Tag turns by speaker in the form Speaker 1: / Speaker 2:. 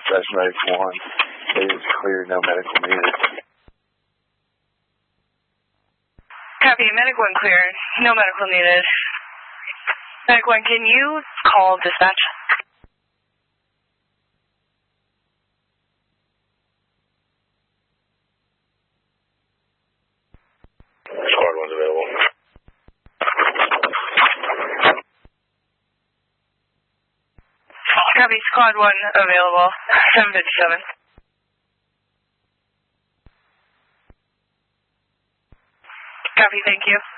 Speaker 1: Dispatch Medic 1. It is clear, no medical needed.
Speaker 2: Copy, Medic 1 clear, no medical needed. Medic 1, can you call dispatch?
Speaker 1: Squad 1's available.
Speaker 2: Copy, Squad 1 available, 757. Copy, thank you.